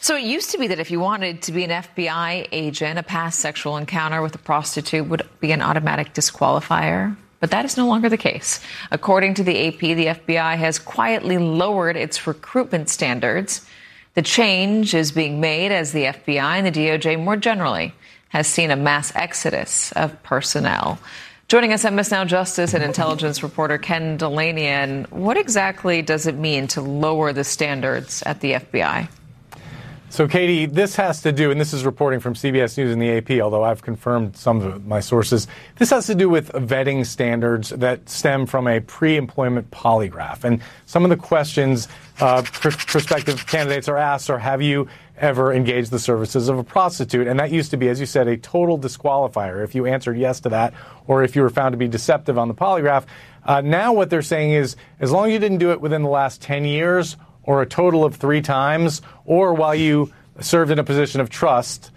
So it used to be that if you wanted to be an FBI agent, a past sexual encounter with a prostitute would be an automatic disqualifier. But that is no longer the case. According to the AP, the FBI has quietly lowered its recruitment standards. The change is being made as the FBI and the DOJ more generally has seen a mass exodus of personnel. Joining us, MS Now Justice and intelligence reporter Ken Dilanian. What exactly does it mean to lower the standards at the FBI? So, Katie, this has to do, and this is reporting from CBS News and the AP, although I've confirmed some of my sources, this has to do with vetting standards that stem from a pre-employment polygraph. And some of the questions prospective candidates are asked are, have you ever engaged the services of a prostitute? And that used to be, as you said, a total disqualifier if you answered yes to that, or if you were found to be deceptive on the polygraph. Now what they're saying is, as long as you didn't do it within the last 10 years, or a total of 3 times, or while you served in a position of trust,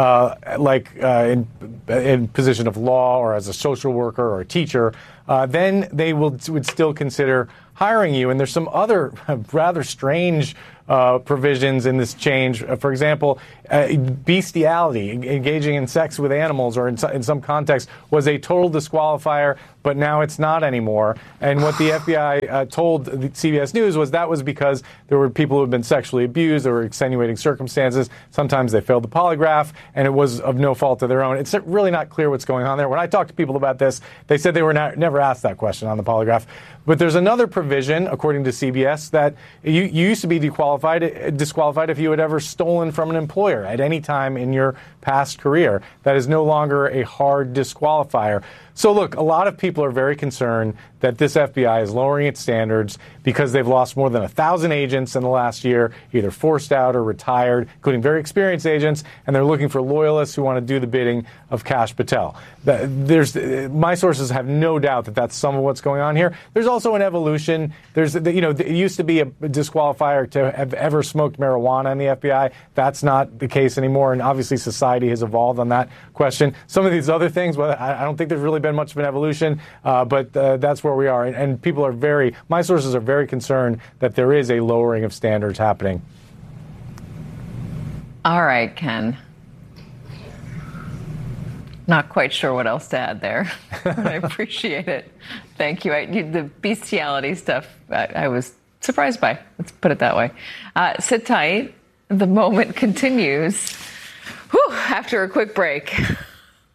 in position of law or as a social worker or a teacher, then they would still consider hiring you. And there's some other rather strange provisions in this change. For example, bestiality, engaging in sex with animals or in some context, was a total disqualifier, but now it's not anymore. And what the FBI told CBS News was that was because there were people who had been sexually abused, there were extenuating circumstances. Sometimes they failed the polygraph, and it was of no fault of their own. It's really not clear what's going on there. When I talked to people about this, they said they were never asked that question on the polygraph. But there's another provision, according to CBS, that you used to be disqualified if you had ever stolen from an employer at any time in your past career. That is no longer a hard disqualifier. So, look, a lot of people are very concerned that this FBI is lowering its standards because they've lost more than 1,000 agents in the last year, either forced out or retired, including very experienced agents, and they're looking for loyalists who want to do the bidding of Kash Patel. My sources have no doubt that that's some of what's going on here. There's also an evolution. It used to be a disqualifier to have ever smoked marijuana in the FBI. That's not the case anymore, and obviously society has evolved on that question. Some of these other things, well, I don't think there's really been much of an evolution, but that's where we are. And people are my sources are very concerned that there is a lowering of standards happening. All right, Ken. Not quite sure what else to add there. I appreciate it. Thank you. The bestiality stuff, I was surprised by. Let's put it that way. Sit tight. The moment continues after a quick break.